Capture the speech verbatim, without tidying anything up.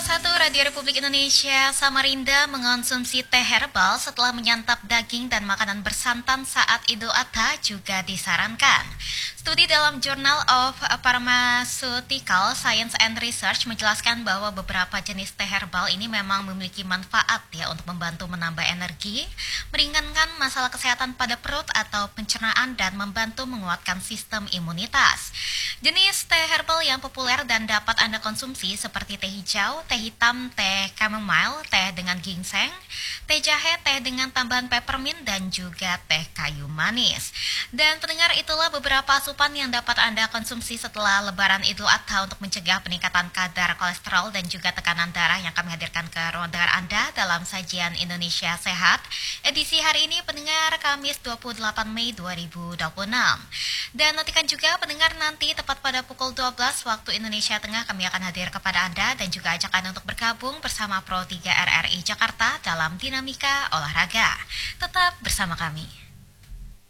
satu Radio Republik Indonesia Samarinda mengonsumsi teh herbal setelah menyantap daging dan makanan bersantan saat Idul Adha juga disarankan. Studi dalam Journal of Pharmaceutical Science and Research menjelaskan bahwa beberapa jenis teh herbal ini memang memiliki manfaat ya untuk membantu menambah energi, meringankan masalah kesehatan pada perut atau pencernaan dan membantu menguatkan sistem imunitas. Jenis teh herbal yang populer dan dapat Anda konsumsi seperti teh hijau, teh hitam, teh chamomile, teh dengan ginseng, teh jahe, teh dengan tambahan peppermint, dan juga teh kayu manis. Dan pendengar, itulah beberapa asupan yang dapat Anda konsumsi setelah Lebaran Idul Adha untuk mencegah peningkatan kadar kolesterol dan juga tekanan darah yang kami hadirkan ke ruang dengar Anda dalam sajian Indonesia Sehat. Edisi hari ini pendengar Kamis dua puluh delapan Mei dua ribu dua puluh enam. Dan nantikan juga pendengar nanti tepat pada pukul dua belas waktu Indonesia Tengah kami akan hadir kepada Anda dan juga ajak Anda untuk bergabung bersama Pro tiga R R I Jakarta dalam Dinamika Olahraga. Tetap bersama kami.